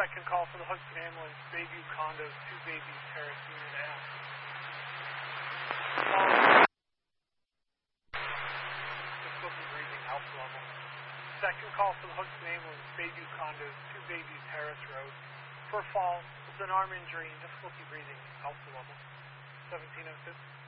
Second call for the Hudson Ambulance, Bayview Condos, 2 Bayview Terrace, Unit F. Difficulty breathing, alpha level. Second call for the Hudson Ambulance, Bayview Condos, 2 Bayview Terrace Road. For fall, with an arm injury and difficulty breathing, alpha level. 1706.